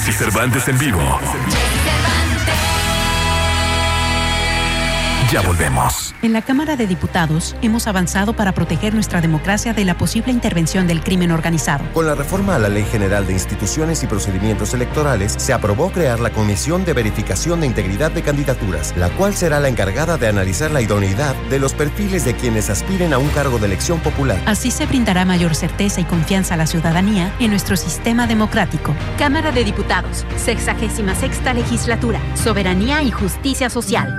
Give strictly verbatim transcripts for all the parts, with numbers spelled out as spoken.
Jessy Cervantes en vivo. Ya volvemos. En la Cámara de Diputados hemos avanzado para proteger nuestra democracia de la posible intervención del crimen organizado. Con la reforma a la Ley General de Instituciones y Procedimientos Electorales, se aprobó crear la Comisión de Verificación de Integridad de Candidaturas, la cual será la encargada de analizar la idoneidad de los perfiles de quienes aspiren a un cargo de elección popular. Así se brindará mayor certeza y confianza a la ciudadanía en nuestro sistema democrático. Cámara de Diputados, sexagésima sexta legislatura, soberanía y justicia social.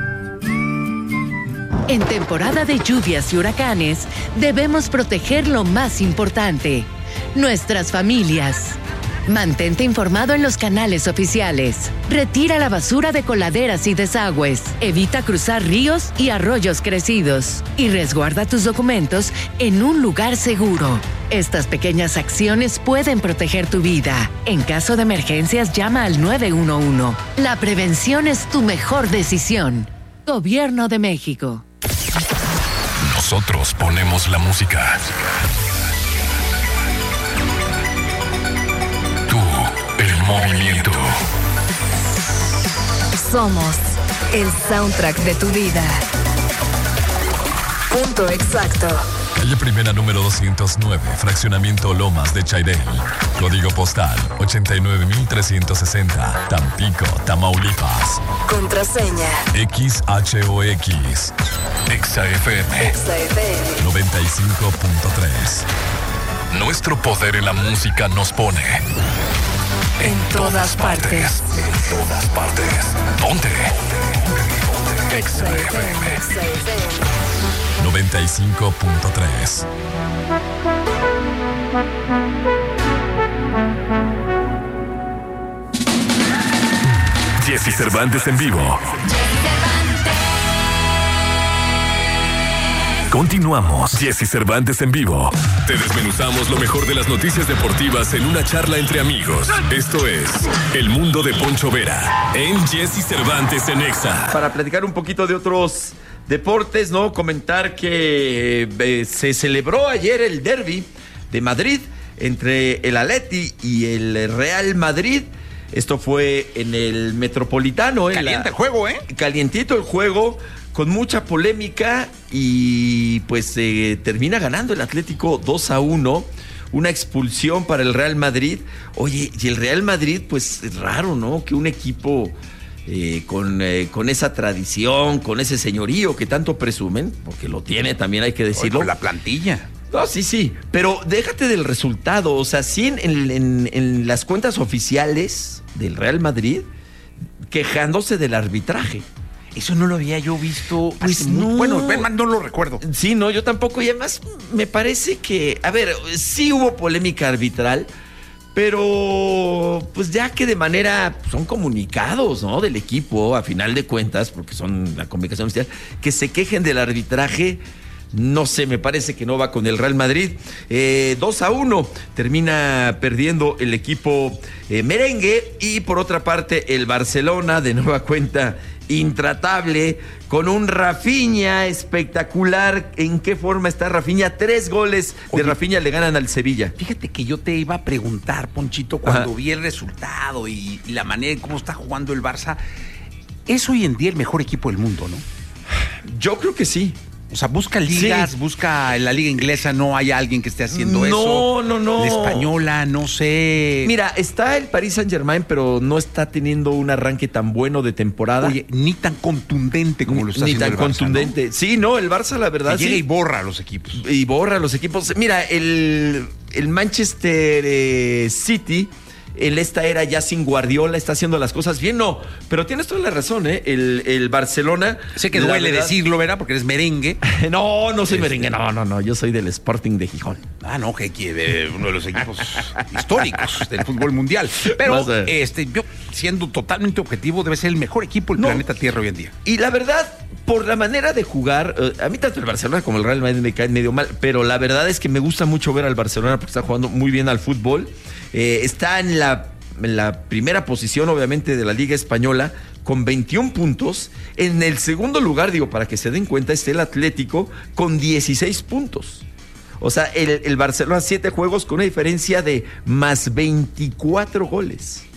En temporada de lluvias y huracanes, debemos proteger lo más importante, nuestras familias. Mantente informado en los canales oficiales. Retira la basura de coladeras y desagües. Evita cruzar ríos y arroyos crecidos. Y resguarda tus documentos en un lugar seguro. Estas pequeñas acciones pueden proteger tu vida. En caso de emergencias, llama al nueve uno uno. La prevención es tu mejor decisión. Gobierno de México. Nosotros ponemos la música. Tú, el movimiento. Somos el soundtrack de tu vida. Punto exacto. Calle Primera número doscientos nueve, Fraccionamiento Lomas de Chairel. Código postal ochenta y nueve mil trescientos sesenta, Tampico, Tamaulipas. Contraseña X H O X. Exa F M. Exa F M noventa y cinco punto tres. Nuestro poder en la música nos pone en, en todas, todas partes. partes. En todas partes. Ponte. Exa F M. Exa F M noventa y cinco punto tres. Jessy Cervantes en vivo. Continuamos. Jessy Cervantes en vivo. Te desmenuzamos lo mejor de las noticias deportivas en una charla entre amigos. Esto es El Mundo de Poncho Vera en Jessy Cervantes en Exa. Para platicar un poquito de otros deportes, ¿no? Comentar que eh, se celebró ayer el derbi de Madrid entre el Atleti y el Real Madrid. Esto fue en el Metropolitano. Caliente la, el juego, ¿eh? Calientito el juego, con mucha polémica y pues eh, termina ganando el Atlético dos a uno. Una expulsión para el Real Madrid. Oye, y el Real Madrid, pues es raro, ¿no? Que un equipo eh, con, eh, con esa tradición, con ese señorío que tanto presumen, porque lo tiene también, hay que decirlo. Oye, con la plantilla. No, sí, sí, pero déjate del resultado. O sea, sí en, en, en las cuentas oficiales del Real Madrid quejándose del arbitraje. Eso no lo había yo visto. Pues hace no. Muy, bueno, no lo recuerdo. Sí, no, yo tampoco. Y además me parece que, a ver, sí hubo polémica arbitral, pero pues ya que de manera, son comunicados, ¿no? Del equipo, a final de cuentas, porque son la comunicación oficial, que se quejen del arbitraje. No sé, me parece que no va con el Real Madrid. Eh, dos a uno termina perdiendo el equipo eh, merengue. Y por otra parte, el Barcelona, de nueva cuenta, intratable, con un Rafinha espectacular. ¿En qué forma está Rafinha? Tres goles de Oye, Rafinha le ganan al Sevilla. Fíjate que yo te iba a preguntar, Ponchito, cuando Ajá. vi el resultado y, y la manera en cómo está jugando el Barça, es hoy en día el mejor equipo del mundo, ¿no? Yo creo que sí. O sea, busca ligas, sí. busca en la liga inglesa, no hay alguien que esté haciendo no, eso. No, no, no. La española, no sé. Mira, está el Paris Saint-Germain, pero no está teniendo un arranque tan bueno de temporada. Oye, ni tan contundente como lo está ni haciendo tan el Barça, contundente. ¿No? Sí, no, el Barça, la verdad. Que llega sí. y borra a los equipos. Y borra a los equipos. Mira, el, el Manchester eh, City, en esta era ya sin Guardiola, está haciendo las cosas bien, no, pero tienes toda la razón, ¿eh? El, el Barcelona... Sé que duele verdad, decirlo, ¿verdad? Porque eres merengue. No, no soy es, merengue, no, no, no, yo soy del Sporting de Gijón. Ah, no, que quiere uno de los equipos históricos del fútbol mundial. Pero, no sé. este, yo, siendo totalmente objetivo, debe ser el mejor equipo del no. planeta Tierra hoy en día. Y la verdad, por la manera de jugar, eh, a mí tanto el Barcelona como el Real Madrid me caen medio mal, pero la verdad es que me gusta mucho ver al Barcelona porque está jugando muy bien al fútbol. Eh, está en la, en la primera posición, obviamente, de la Liga Española, con veintiún puntos. En el segundo lugar, digo, para que se den cuenta, está el Atlético con dieciséis puntos. O sea, el, el Barcelona, siete juegos con una diferencia de más veinticuatro goles.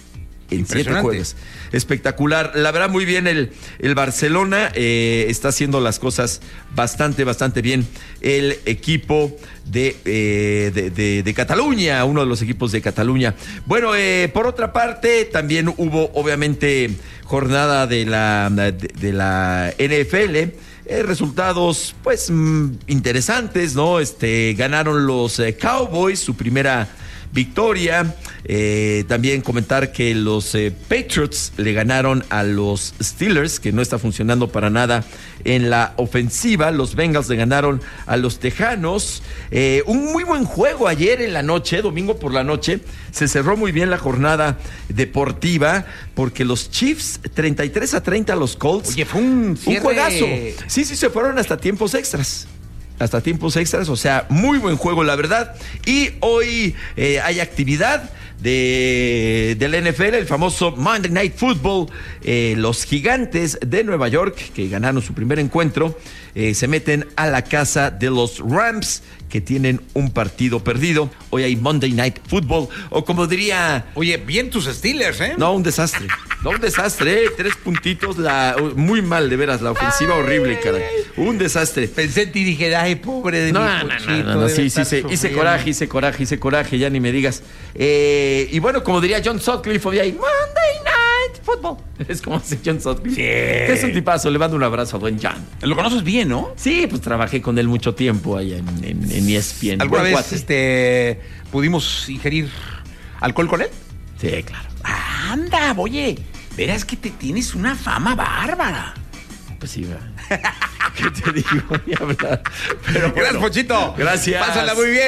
en siete juegos. Espectacular. La verdad, muy bien el, el Barcelona. Eh, está haciendo las cosas bastante, bastante bien. El equipo de, eh, de, de, de Cataluña, uno de los equipos de Cataluña. Bueno, eh, por otra parte, también hubo, obviamente, jornada de la, de, de la N F L. Eh, resultados, pues, mmm, interesantes, ¿no? Este, ganaron los eh, Cowboys su primera victoria. Eh, también comentar que los eh, Patriots le ganaron a los Steelers, que no está funcionando para nada en la ofensiva. Los Bengals le ganaron a los Tejanos. Eh, un muy buen juego ayer en la noche, domingo por la noche. Se cerró muy bien la jornada deportiva porque los Chiefs treinta y tres a treinta a los Colts. Oye, fue un, un juegazo. Sí, sí, se fueron hasta tiempos extras. Hasta tiempos extras, o sea, muy buen juego, la verdad. Y hoy eh, hay actividad de, de la N F L, el famoso Monday Night Football. Eh, los Gigantes de Nueva York, que ganaron su primer encuentro, eh, se meten a la casa de los Rams, que tienen un partido perdido. Hoy hay Monday Night Football, o como diría... Oye, bien tus Steelers, ¿eh? No, un desastre. No, un desastre, ¿eh? Tres puntitos, la, muy mal, de veras, la ofensiva ay, horrible, caray. Un desastre. Pensé en ti y dije, ay, pobre de no, mi no, cochito. No, no, no, sí, sí, sí, hice coraje, hice coraje, hice coraje, ya ni me digas. Eh, y bueno, como diría John Sutcliffe, hoy hay Monday Night Football. Es como dice John Sutcliffe. Sí. Es un tipazo, le mando un abrazo a buen John. Lo conoces bien, ¿no? Sí, pues trabajé con él mucho tiempo allá en, en, en E S P N. ¿Alguna vez este, pudimos ingerir alcohol con él? Sí, claro. Ah, anda, oye, verás que te tienes una fama bárbara. Pues sí, ¿verdad? ¿Qué te digo? Voy a hablar. Pero gracias, bueno, Pochito. Gracias. Pásala muy bien.